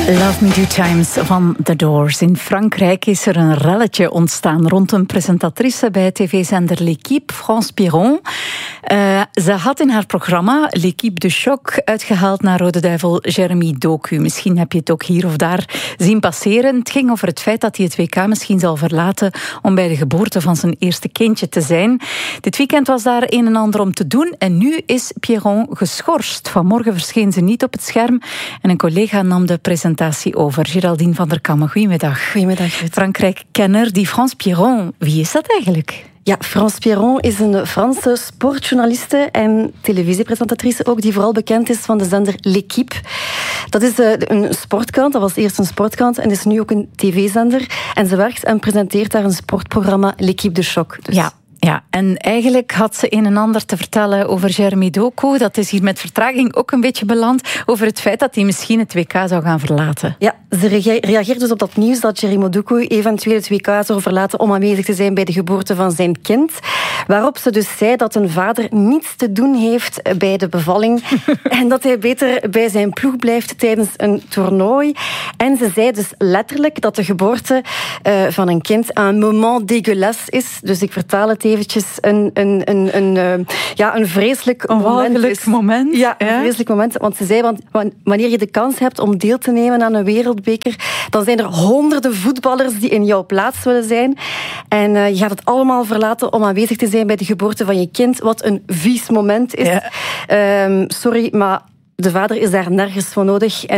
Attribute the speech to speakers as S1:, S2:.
S1: Love Me Two Times van The Doors. In Frankrijk is er een relletje ontstaan rond een presentatrice bij tv-zender L'Équipe, France Piron. Ze had in haar programma L'Équipe de Choc uitgehaald naar Rode Duivel Jeremy Doku. Misschien heb je het ook hier of daar zien passeren. Het ging over het feit dat hij het WK misschien zal verlaten om bij de geboorte van zijn eerste kindje te zijn. Dit weekend was daar een en ander om te doen en nu is Piron geschorst. Vanmorgen verscheen ze niet op het scherm en een collega nam de presentatie over. Geraldine van der Kammen, goedemiddag.
S2: Goedemiddag.
S1: Frankrijk-kenner, die France Piron, wie is dat eigenlijk?
S2: Ja, France Piron is een Franse sportjournaliste en televisiepresentatrice ook, die vooral bekend is van de zender L'Équipe. Dat is een sportkrant, dat was eerst een sportkrant en is nu ook een tv-zender. En ze werkt en presenteert daar een sportprogramma L'Équipe de Choc. Dus.
S1: Ja, en eigenlijk had ze een en ander te vertellen over Jeremy Doku. Dat is hier met vertraging ook een beetje beland over het feit dat hij misschien het WK zou gaan verlaten.
S2: Ja, ze reageert dus op dat nieuws dat Jeremy Doku eventueel het WK zou verlaten om aanwezig te zijn bij de geboorte van zijn kind. Waarop ze dus zei dat een vader niets te doen heeft bij de bevalling en dat hij beter bij zijn ploeg blijft tijdens een toernooi. En ze zei dus letterlijk dat de geboorte van een kind een moment dégueulasse is. Dus ik vertaal het eventjes, een vreselijk
S1: moment.
S2: Ja, een vreselijk moment. Want ze zei, wanneer je de kans hebt om deel te nemen aan een wereldbeker, dan zijn er honderden voetballers die in jouw plaats willen zijn. En je gaat het allemaal verlaten om aanwezig te zijn bij de geboorte van je kind, wat een vies moment is. Ja. Sorry, maar de vader is daar nergens voor nodig.